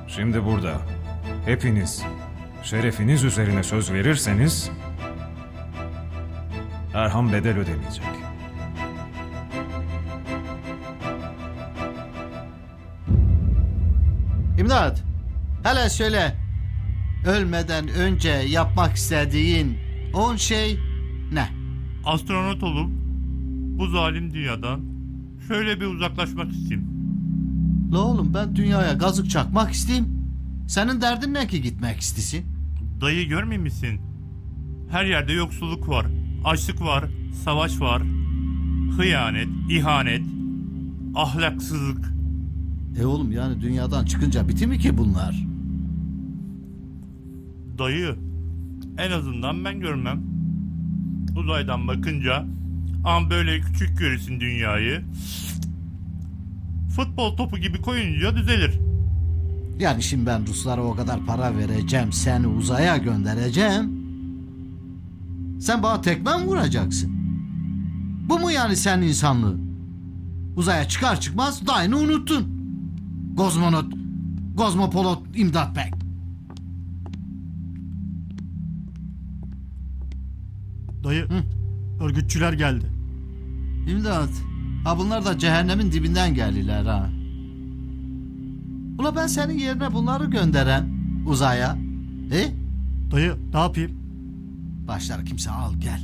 Şimdi burada hepiniz şerefiniz üzerine söz verirseniz Erhan bedel ödemeyecek. İmdat, hele söyle. Ölmeden önce yapmak istediğin 10 şey ne? Astronot olup bu zalim dünyadan şöyle bir uzaklaşmak isteyeyim. La oğlum, ben dünyaya gazık çakmak isteyeyim. Senin derdin ne ki gitmek istesin? Dayı görmüyor musun? Her yerde yoksulluk var, açlık var, savaş var, hıyanet, ihanet, ahlaksızlık. Oğlum, yani dünyadan çıkınca biti mi ki bunlar? Dayı, en azından ben görmem. Uzaydan bakınca böyle küçük görürsün dünyayı. Futbol topu gibi koyunca düzelir. Yani şimdi ben Ruslara o kadar para vereceğim, seni uzaya göndereceğim. Sen bana tekme mi vuracaksın? Bu mu yani senin insanlığın? Uzaya çıkar çıkmaz dayını unuttun. Kozmonot, kozmopolot İmdat Bey. Dayı, örgütçüler geldi. İmdat. Ha, bunlar da cehennemin dibinden geldiler ha. Ula ben senin yerine bunları gönderen uzaya. Dayı, ne yapayım? Başlar kimse al gel.